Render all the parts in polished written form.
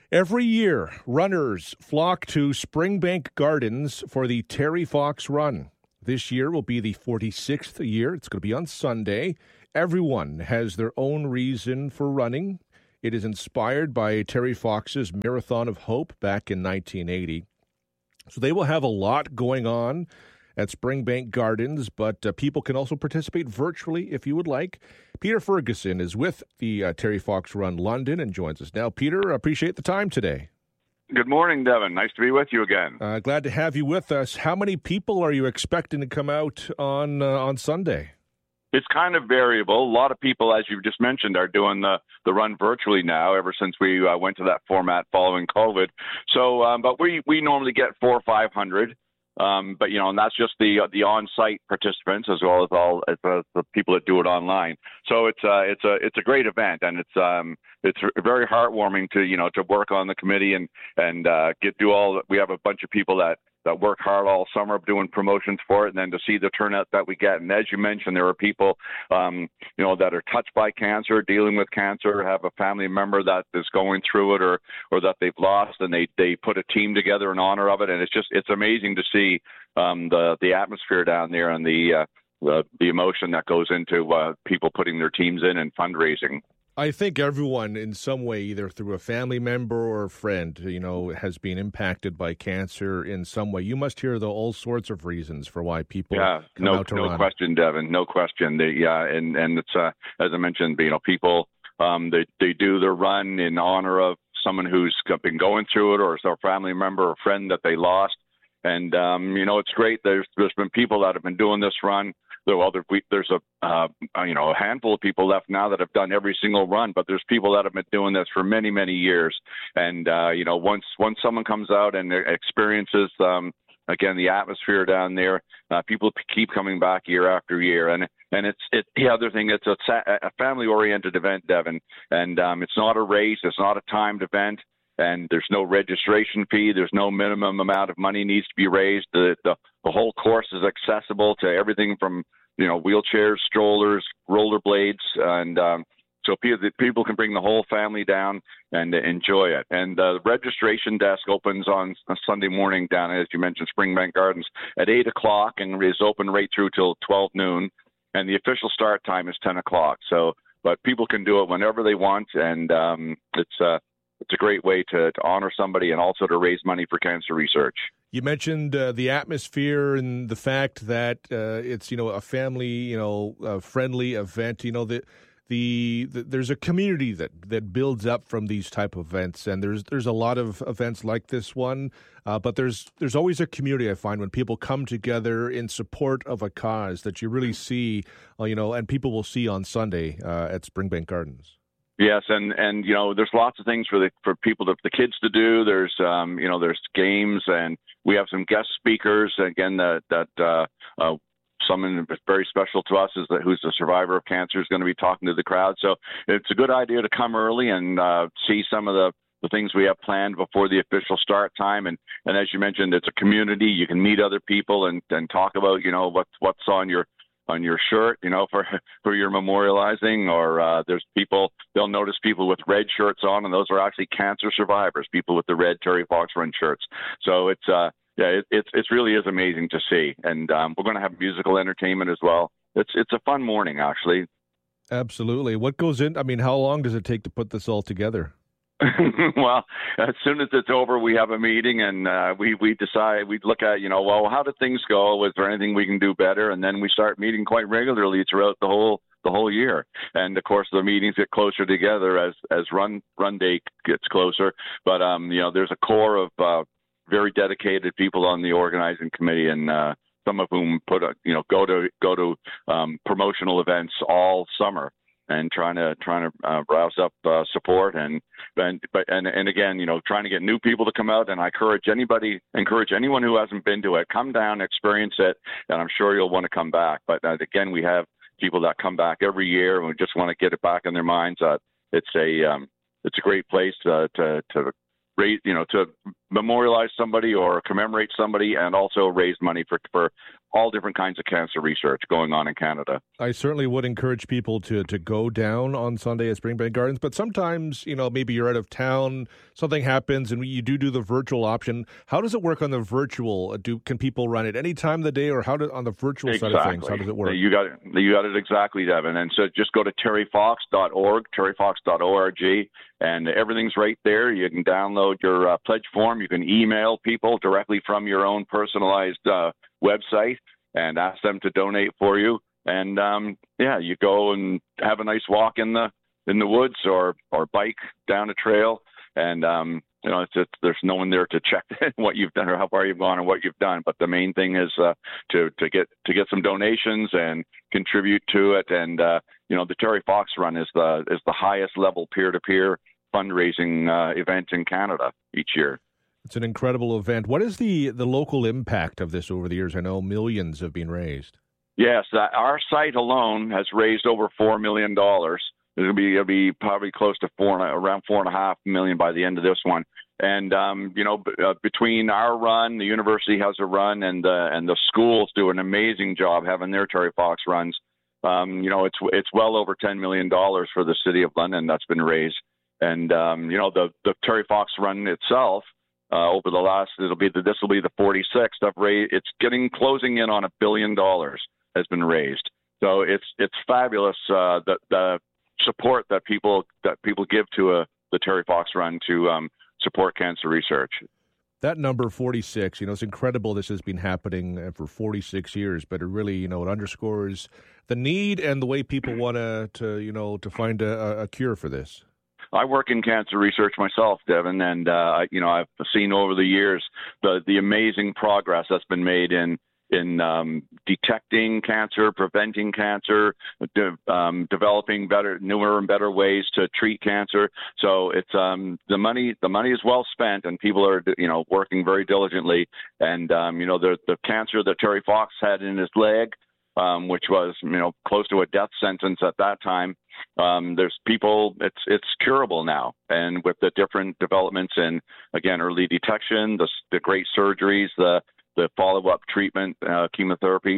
Every year, runners flock to Springbank Gardens for the Terry Fox Run. This year will be the 46th year. It's going to be on Sunday. Everyone has their own reason for running. It is inspired by Terry Fox's Marathon of Hope back in 1980. So they will have a lot going on at Springbank Gardens, but people can also participate virtually if you would like. Peter Ferguson is with the Terry Fox Run London and joins us now. Peter, appreciate the time today. Good morning, Devin. Nice to be with you again. Glad to have you with us. How many people are you expecting to come out on Sunday? It's kind of variable. A lot of people, as you just mentioned, are doing the run virtually now ever since we went to that format following COVID. So, but we normally get 400 or 500. But and that's just the on-site participants as well as all the people that do it online. So it's a great event, and it's very heartwarming to work on the committee and we have a bunch of people that work hard all summer doing promotions for it, and then to see the turnout that we get. And as you mentioned, there are people, that are touched by cancer, dealing with cancer, have a family member that is going through it or that they've lost, and they put a team together in honor of it. And it's amazing to see the atmosphere down there and the emotion that goes into people putting their teams in and fundraising. I think everyone in some way, either through a family member or a friend, has been impacted by cancer in some way. You must hear all sorts of reasons for why people come out to run. No question, Devin. No question. And it's as I mentioned, people they do the run in honor of someone who's been going through it, or a family member or friend that they lost. And it's great. There's been people that have been doing this run. There's a handful of people left now that have done every single run, but there's people that have been doing this for many, many years. And once someone comes out and experiences again the atmosphere down there, people keep coming back year after year. And it's the other thing. It's a family-oriented event, Devin, and it's not a race. It's not a timed event. And there's no registration fee. There's no minimum amount of money needs to be raised. The whole course is accessible to everything from wheelchairs, strollers, rollerblades, and so people can bring the whole family down and enjoy it. And the registration desk opens on a Sunday morning down, as you mentioned, Springbank Gardens at 8:00 and is open right through till 12 noon. And the official start time is 10 o'clock. So, but people can do it whenever they want, and it's a great way to honor somebody and also to raise money for cancer research. You mentioned the atmosphere and the fact that it's a family friendly event. There's a community that builds up from these type of events, and there's a lot of events like this one. But there's always a community, I find, when people come together in support of a cause that you really see, and people will see on Sunday at Springbank Gardens. Yes, and there's lots of things for people, the kids to do. There's there's games, and we have some guest speakers again that someone very special to us who's a survivor of cancer is going to be talking to the crowd. So it's a good idea to come early and see some of the things we have planned before the official start time. And as you mentioned, it's a community. You can meet other people and talk about what's on your shirt, for your memorializing, or there's people, they'll notice people with red shirts on, and those are actually cancer survivors, people with the red Terry Fox Run shirts. So it really is amazing to see. And we're going to have musical entertainment as well. It's a fun morning, actually. Absolutely. What goes in? I mean, how long does it take to put this all together? Well, as soon as it's over, we have a meeting, and we decide, we look at, how did things go? Is there anything we can do better? And then we start meeting quite regularly throughout the whole year. And of course, the meetings get closer together as run day gets closer. But there's a core of very dedicated people on the organizing committee, and some of whom go to promotional events all summer and trying to rouse up support and again, trying to get new people to come out. And I encourage anyone who hasn't been to it, come down, experience it, and I'm sure you'll want to come back. But again, we have people that come back every year, and we just want to get it back in their minds that it's a great place to raise, to memorialize somebody or commemorate somebody, and also raise money for all different kinds of cancer research going on in Canada. I certainly would encourage people to go down on Sunday at Springbank Gardens, but sometimes, maybe you're out of town, something happens, and you do the virtual option. How does it work on the virtual? Can people run it any time of the day, or on the virtual side of things, how does it work? You got it exactly, Devin. And so just go to terryfox.org, terryfox.org, and everything's right there. You can download your pledge form. You can email people directly from your own personalized website and ask them to donate for you. And you go and have a nice walk in the woods or bike down a trail. And there's no one there to check what you've done or how far you've gone or what you've done. But the main thing is to get some donations and contribute to it. And the Terry Fox Run is the highest level peer-to-peer fundraising event in Canada each year. It's an incredible event. What is the local impact of this over the years? I know millions have been raised. Yes, our site alone has raised over $4 million. It'll be probably close to around $4.5 million by the end of this one. And between our run, the university has a run, and the schools do an amazing job having their Terry Fox runs. It's well over $10 million for the City of London that's been raised. And the Terry Fox Run itself. Over the last, this will be the 46th. It's closing in on $1 billion has been raised. So it's fabulous the support that people give to the Terry Fox Run to support cancer research. That number 46, it's incredible. This has been happening for 46 years, but it really, it underscores the need and the way people want to find a cure for this. I work in cancer research myself, Devin, and I've seen over the years the amazing progress that's been made in detecting cancer, preventing cancer, developing newer and better ways to treat cancer. So it's the money is well spent, and people are working very diligently. And the cancer that Terry Fox had in his leg, which was close to a death sentence at that time. There's people, it's curable now, and with the different developments in, again, early detection, the great surgeries, the follow-up treatment, chemotherapy.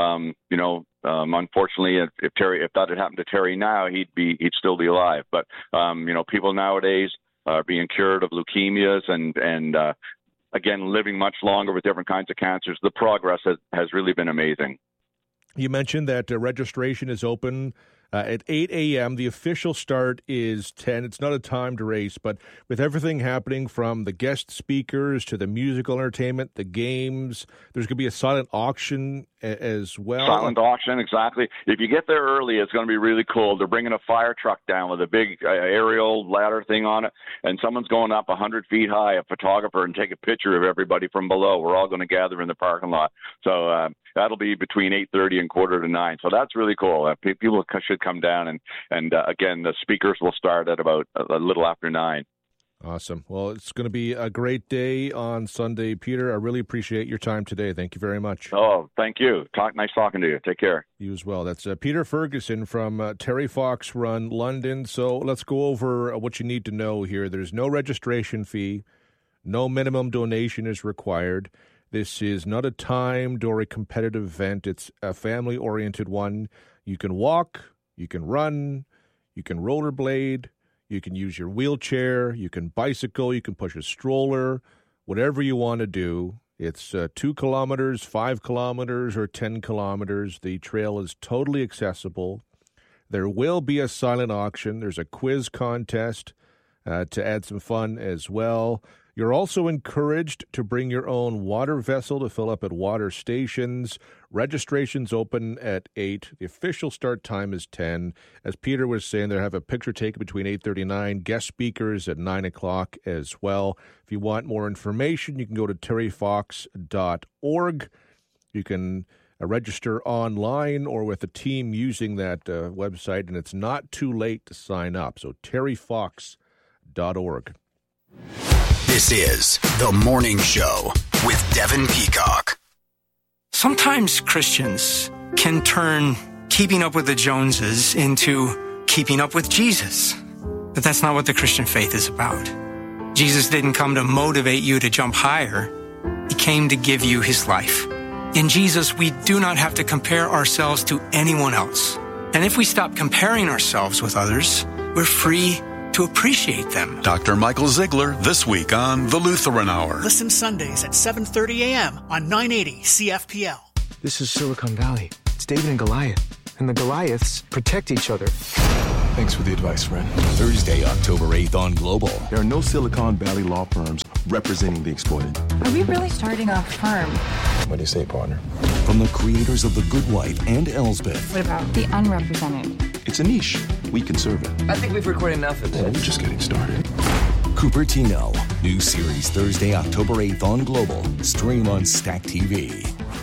Unfortunately, if that had happened to Terry now, he'd still be alive. But people nowadays are being cured of leukemias and again, living much longer with different kinds of cancers. The progress has really been amazing. You mentioned that registration is open at 8 a.m. The official start is 10. It's not a timed race, but with everything happening from the guest speakers to the musical entertainment, the games, there's going to be a silent auction as well. Silent auction, exactly. If you get there early, it's going to be really cool. They're bringing a fire truck down with a big aerial ladder thing on it, and someone's going up 100 feet high, a photographer, and take a picture of everybody from below. We're all going to gather in the parking lot. So that'll be between 8:30 and 8:45. So that's really cool. People should come down, and again, the speakers will start at about a little after 9. Awesome. Well, it's going to be a great day on Sunday. Peter, I really appreciate your time today. Thank you very much. Oh, thank you. Nice talking to you. Take care. You as well. That's Peter Ferguson from Terry Fox Run London. So let's go over what you need to know here. There's no registration fee. No minimum donation is required. This is not a timed or a competitive event. It's a family-oriented one. You can walk, you can run, you can rollerblade, you can use your wheelchair, you can bicycle, you can push a stroller, whatever you want to do. It's 2 kilometers, 5 kilometers, or 10 kilometers. The trail is totally accessible. There will be a silent auction. There's a quiz contest to add some fun as well. You're also encouraged to bring your own water vessel to fill up at water stations. Registration's open at 8. The official start time is 10. As Peter was saying, they'll have a picture taken between 8:30 and 9. Guest speakers at 9 o'clock as well. If you want more information, you can go to terryfox.org. You can register online or with a team using that website, and it's not too late to sign up. So terryfox.org. This is The Morning Show with Devin Peacock. Sometimes Christians can turn keeping up with the Joneses into keeping up with Jesus. But that's not what the Christian faith is about. Jesus didn't come to motivate you to jump higher. He came to give you his life. In Jesus, we do not have to compare ourselves to anyone else. And if we stop comparing ourselves with others, we're free to appreciate them. Dr. Michael Ziegler this week on The Lutheran Hour. Listen Sundays at 7:30 a.m. on 980 CFPL. This is Silicon Valley. It's David and Goliath. And the Goliaths protect each other. Thanks for the advice, friend. Thursday, October 8th on Global. There are no Silicon Valley law firms representing the exploited. Are we really starting a firm? What do you say, partner? From the creators of The Good Wife and Elsbeth. What about the unrepresented? It's a niche. We can serve it. I think we've recorded enough of this. We're just getting started. Cupertino. New series Thursday, October 8th on Global. Stream on Stack TV.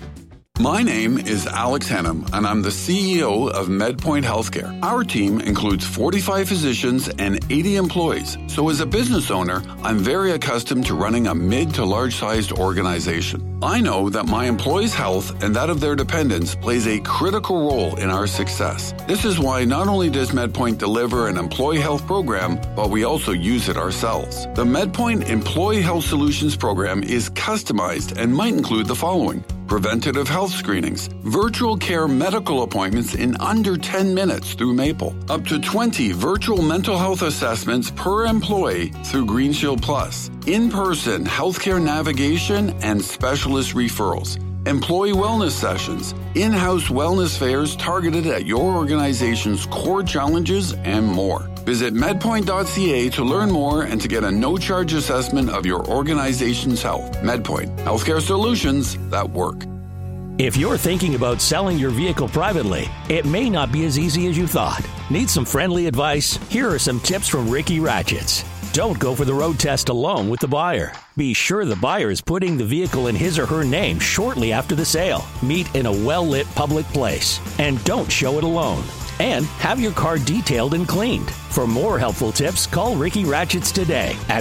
My name is Alex Hennum, and I'm the CEO of MedPoint Healthcare. Our team includes 45 physicians and 80 employees. So as a business owner, I'm very accustomed to running a mid to large-sized organization. I know that my employees' health and that of their dependents plays a critical role in our success. This is why not only does MedPoint deliver an employee health program, but we also use it ourselves. The MedPoint Employee Health Solutions program is customized and might include the following: preventative health screenings, virtual care medical appointments in under 10 minutes through Maple, up to 20 virtual mental health assessments per employee through Green Shield Plus, in-person healthcare navigation and specialist referrals, employee wellness sessions, in-house wellness fairs targeted at your organization's core challenges, and more. Visit medpoint.ca to learn more and to get a no-charge assessment of your organization's health. MedPoint, healthcare solutions that work. If you're thinking about selling your vehicle privately, it may not be as easy as you thought. Need some friendly advice? Here are some tips from Ricky Ratchets. Don't go for the road test alone with the buyer. Be sure the buyer is putting the vehicle in his or her name shortly after the sale. Meet in a well-lit public place. And don't show it alone. And have your car detailed and cleaned. For more helpful tips, call Ricky Ratchets today at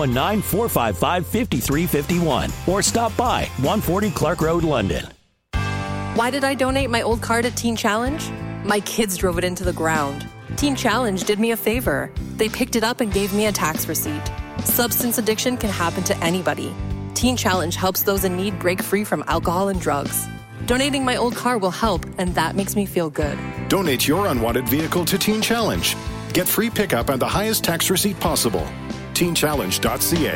519-455-5351 or stop by 140 Clark Road, London. Why did I donate my old car to Teen Challenge? My kids drove it into the ground. Teen Challenge did me a favor. They picked it up and gave me a tax receipt. Substance addiction can happen to anybody. Teen Challenge helps those in need break free from alcohol and drugs. Donating my old car will help, and that makes me feel good. Donate your unwanted vehicle to Teen Challenge. Get free pickup and the highest tax receipt possible. TeenChallenge.ca.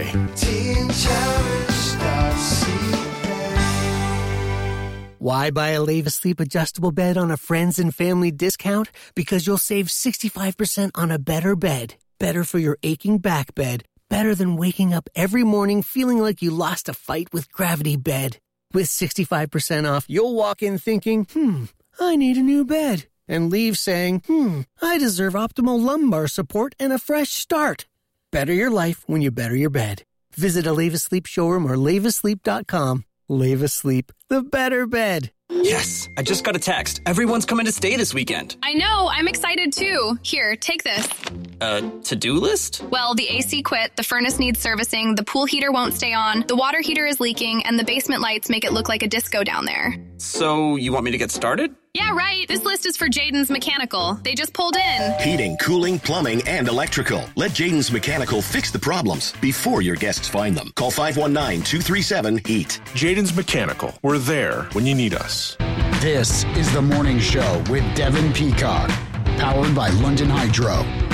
Why buy a Leva Sleep adjustable bed on a friends and family discount? Because you'll save 65% on a better bed. Better for your aching back bed. Better than waking up every morning feeling like you lost a fight with Gravity Bed. With 65% off, you'll walk in thinking, I need a new bed. And leave saying, I deserve optimal lumbar support and a fresh start. Better your life when you better your bed. Visit a Leva Sleep showroom or levasleep.com. Leva Sleep, the better bed. Yes, I just got a text. Everyone's coming to stay this weekend. I know, I'm excited too. Here, take this. To-do list? Well, the AC quit, the furnace needs servicing, the pool heater won't stay on, the water heater is leaking, and the basement lights make it look like a disco down there. So, you want me to get started? Yeah, right. This list is for Jaden's Mechanical. They just pulled in. Heating, cooling, plumbing, and electrical. Let Jaden's Mechanical fix the problems before your guests find them. Call 519-237-HEAT. Jaden's Mechanical. We're there when you need us. This is The Morning Show with Devin Peacock. Powered by London Hydro.